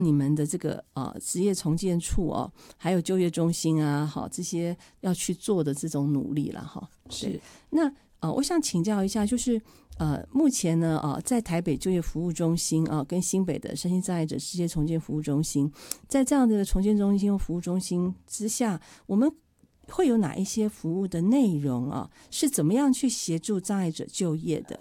你们的这个职业重建处哦，还有就业中心啊，好这些要去做的这种努力了哈。 是。 那我想请教一下，就是目前呢在台北就业服务中心跟新北的身心障碍者职业重建服务中心，在这样的重建中心和服务中心之下，我们会有哪一些服务的内容是怎么样去协助障碍者就业的？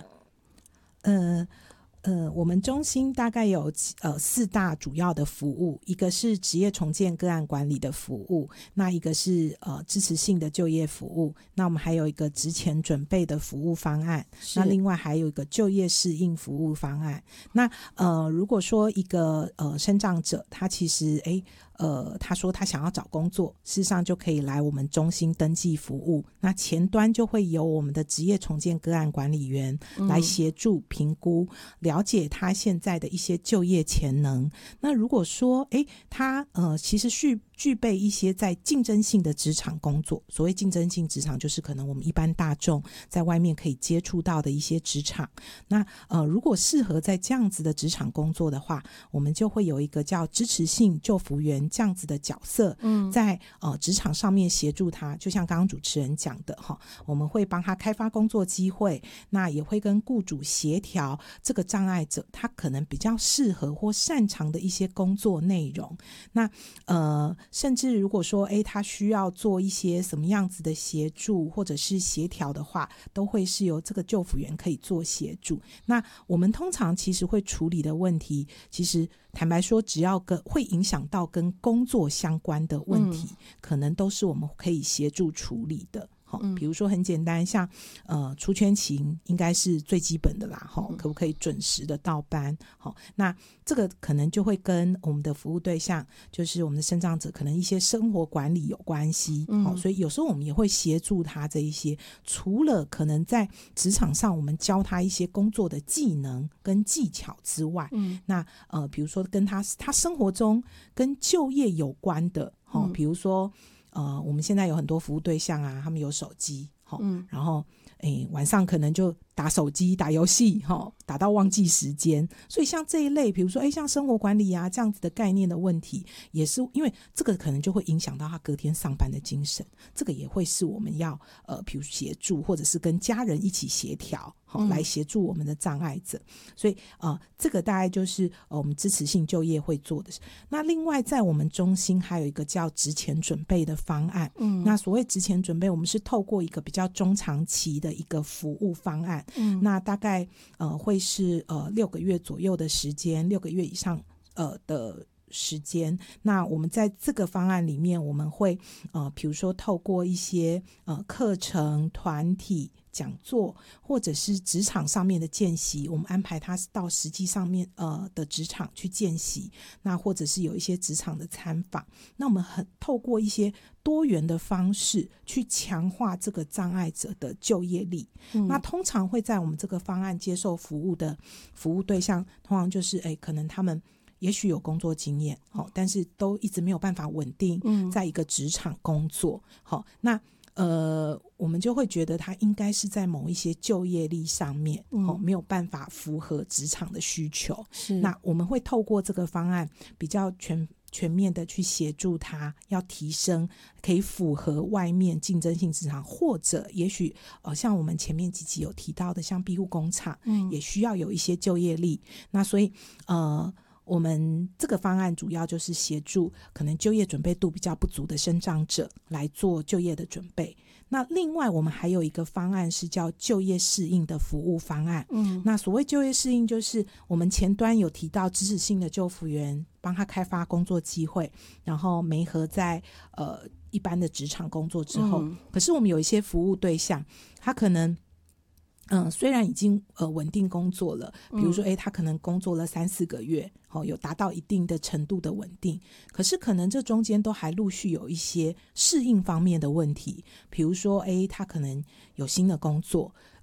我们中心大概有4大主要的服务，一个是职业重建个案管理的服务，那一个是支持性的就业服务，那我们还有一个职前准备的服务方案，那另外还有一个就业适应服务方案。那如果说一个身障者他其实他说他想要找工作，事实上就可以来我们中心登记服务，那前端就会由我们的职业重建个案管理员来协助评估，了解他现在的一些就业潜能。那如果说他其实具备一些在竞争性的职场工作，所谓竞争性职场就是可能我们一般大众在外面可以接触到的一些职场，那如果适合在这样子的职场工作的话，我们就会有一个叫支持性就服员这样子的角色，在职场上面协助他，就像刚刚主持人讲的我们会帮他开发工作机会，那也会跟雇主协调这个障碍者他可能比较适合或擅长的一些工作内容。那甚至如果说他需要做一些什么样子的协助或者是协调的话，都会是由这个就服员可以做协助。那我们通常其实会处理的问题，其实坦白说只要会影响到跟工作相关的问题，可能都是我们可以协助处理的。比如说很简单，像出缺勤应该是最基本的啦，可不可以准时的到班，那这个可能就会跟我们的服务对象，就是我们的身障者可能一些生活管理有关系，所以有时候我们也会协助他这一些，除了可能在职场上我们教他一些工作的技能跟技巧之外，那比如说跟他生活中跟就业有关的，比如说我们现在有很多服务对象啊，他们有手机，然后晚上可能就打手机打游戏，打到忘记时间，所以像这一类比如说像生活管理啊这样子的概念的问题，也是因为这个可能就会影响到他隔天上班的精神，这个也会是我们要比如协助或者是跟家人一起协调来协助我们的障碍者。所以这个大概就是我们支持性就业会做的。那另外在我们中心还有一个叫职前准备的方案，那所谓职前准备，我们是透过一个比较中长期的一个服务方案，那大概会是6个月左右的时间，6个月以上的时间。那我们在这个方案里面，我们会比如说透过一些课程团体讲座或者是职场上面的见习，我们安排他到实际上面的职场去见习，那或者是有一些职场的参访，那我们透过一些多元的方式去强化这个障碍者的就业力。那通常会在我们这个方案接受服务的服务对象，通常就是可能他们也许有工作经验，但是都一直没有办法稳定在一个职场工作，那我们就会觉得他应该是在某一些就业力上面没有办法符合职场的需求，那我们会透过这个方案比较全面的去协助他要提升可以符合外面竞争性职场，或者也许像我们前面几集有提到的像庇护工厂也需要有一些就业力，那所以我们这个方案主要就是协助可能就业准备度比较不足的身障者来做就业的准备。那另外我们还有一个方案是叫就业适应的服务方案，那所谓就业适应就是我们前端有提到支持性的就服员帮他开发工作机会，然后媒合在一般的职场工作之后，可是我们有一些服务对象他可能虽然已经稳定工作了，比如说他可能工作了3-4个月，有达到一定的程度的稳定，可是可能这中间都还陆续有一些适应方面的问题，比如说他可能有新的工作，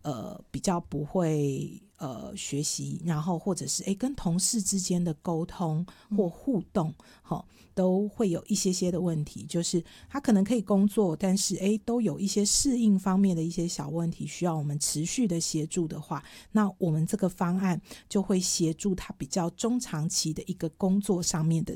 比较不会学习，然后或者是跟同事之间的沟通或互动，都会有一些的问题，就是他可能可以工作，但是都有一些适应方面的一些小问题需要我们持续的协助的话，那我们这个方案就会协助他比较中长期的一个工作上面的